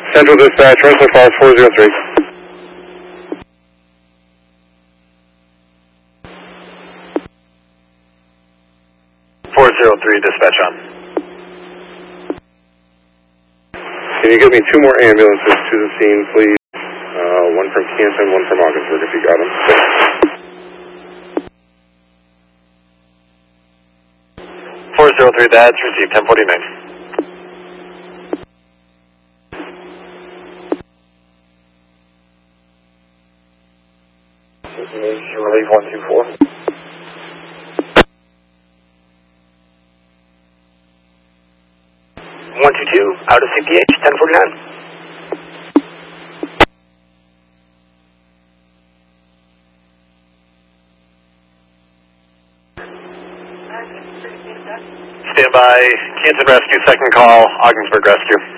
Central Dispatch, Rensselaer Falls 403. 403, dispatch on. Can you get me 2 more ambulances to the scene, please? One from Canton, one from Augsburg, if you got them. 403, that's received, 1049. Relief 124. 122, out of CPH, 1049. Stand by, Canton Rescue, second call, Augsburg Rescue.